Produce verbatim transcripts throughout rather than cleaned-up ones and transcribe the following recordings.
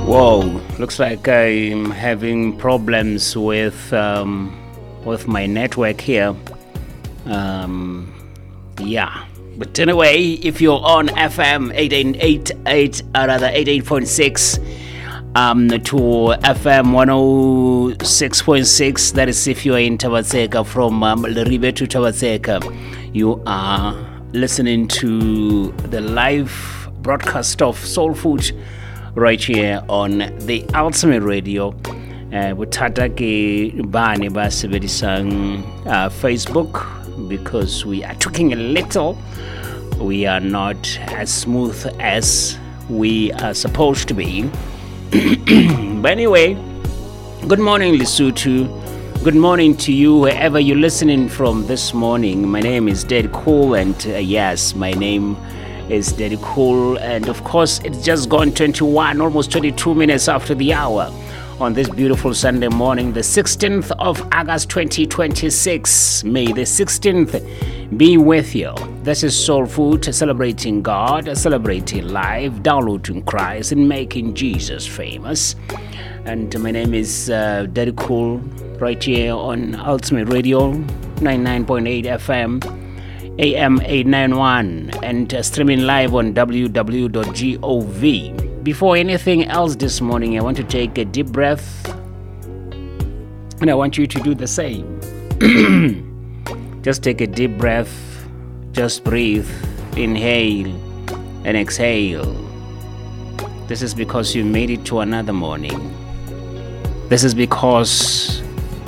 Whoa, looks like I'm having problems with um, with my network here. Um, yeah, but anyway, if you're on F M eight eight eight eight, or rather eighty-eight point six, um, to F M one oh six point six, that is if you are in Tabatseka, from um, Leribe to Tabatseka, you are listening to the live broadcast of Soul Food right here on the Ultimate Radio. Butata ke bani ba sebedisang Facebook, because we are talking a little. We are not as smooth as we are supposed to be. But anyway, good morning, Lesotho. Good morning to you, wherever you're listening from this morning. My name is Daddy Cool, and uh, yes, my name is Daddy Cool, and of course, it's just gone twenty-one, almost twenty-two minutes after the hour on this beautiful Sunday morning, the sixteenth of August twenty twenty-six. May the sixteenth be with you. This is Soul Food, celebrating God, celebrating life, downloading Christ, and making Jesus famous. And my name is uh, Daddy Cool, right here on Ultimate Radio, ninety-nine point eight F M, A M eight ninety-one, and uh, streaming live on w w w dot gov. Before anything else this morning, I want to take a deep breath, and I want you to do the same. Just take a deep breath, just breathe, inhale and exhale. This is because you made it to another morning. This is because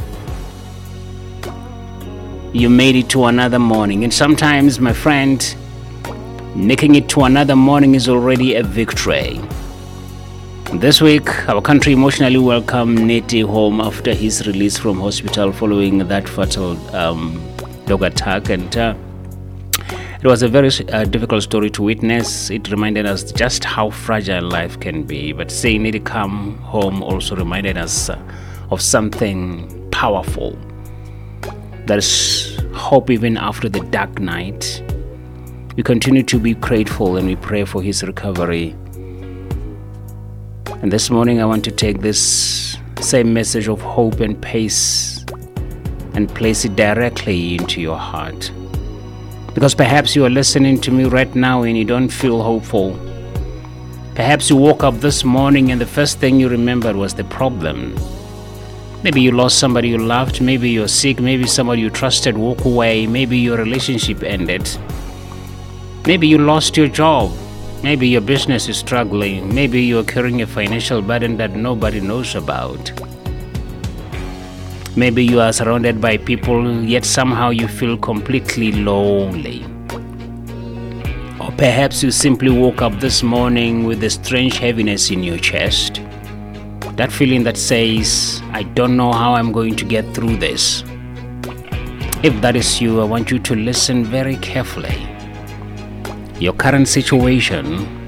you made it to another morning. And sometimes, my friend, making it to another morning is already a victory. This week, our country emotionally welcomed Neti home after his release from hospital following that fatal um, dog attack. And uh, it was a very uh, difficult story to witness. It reminded us just how fragile life can be. But seeing Neti come home also reminded us uh, of something powerful. There's hope even after the dark night. We continue to be grateful, and we pray for his recovery. And this morning I want to take this same message of hope and peace and place it directly into your heart. Because perhaps you are listening to me right now and you don't feel hopeful. Perhaps you woke up this morning and the first thing you remembered was the problem. Maybe you lost somebody you loved, maybe you're sick, maybe somebody you trusted walked away, maybe your relationship ended. Maybe you lost your job. Maybe your business is struggling. Maybe you're carrying a financial burden that nobody knows about. Maybe you are surrounded by people, yet somehow you feel completely lonely. Or perhaps you simply woke up this morning with a strange heaviness in your chest. That feeling that says, I don't know how I'm going to get through this. If that is you, I want you to listen very carefully. Your current situation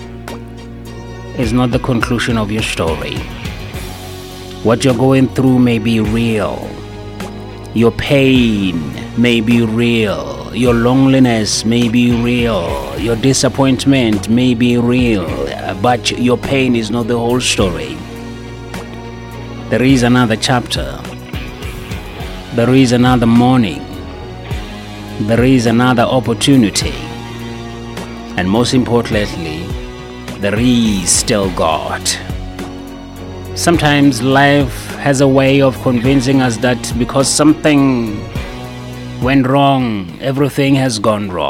is not the conclusion of your story. What you're going through may be real. Your pain may be real. Your loneliness may be real. Your disappointment may be real. But your pain is not the whole story. There is another chapter. There is another morning. There is another opportunity. And most importantly, there is still God. Sometimes life has a way of convincing us that because something went wrong, everything has gone wrong.